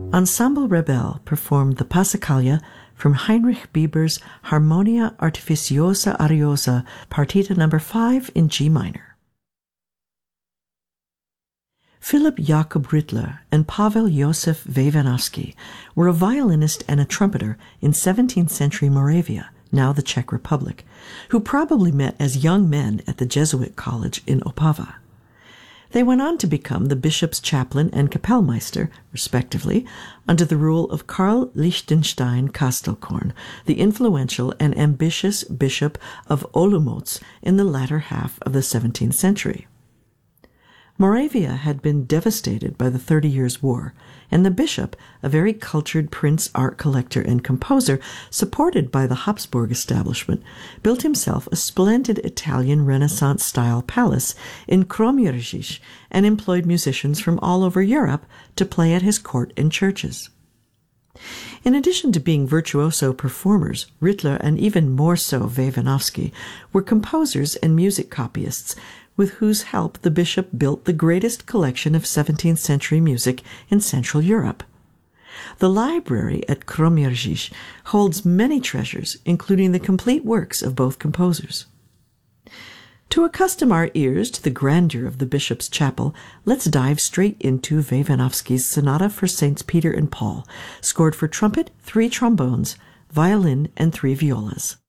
Ensemble Rebel performed the Passacaglia from Heinrich Bieber's Harmonia Artificiosa Ariosa, Partita No. 5 in G minor. Philip Jakob Rittler and Pavel Josef Weiwanowski were a violinist and a trumpeter in 17th century Moravia, now the Czech Republic, who probably met as young men at the Jesuit college in Opava. They went on to become the bishop's chaplain and kapellmeister, respectively, under the rule of Karl Lichtenstein Kastelkorn, the influential and ambitious bishop of Olomouc in the latter half of the 17th century. Moravia had been devastated by the 30 Years' War, and the bishop, a very cultured prince art collector and composer supported by the Habsburg establishment, built himself a splendid Italian Renaissance-style palace in Kroměříž and employed musicians from all over Europe to play at his court and churches. In addition to being virtuoso performers, Rittler, and even more so Weiwanowski, were composers and music copyists, with whose help the bishop built the greatest collection of 17th century music in Central Europe. The library at Kroměříž holds many treasures, including the complete works of both composers. To accustom our ears to the grandeur of the bishop's chapel, let's dive straight into Weiwanowski's Sonata for Saints Peter and Paul, scored for trumpet, 3 trombones, violin, and 3 violas.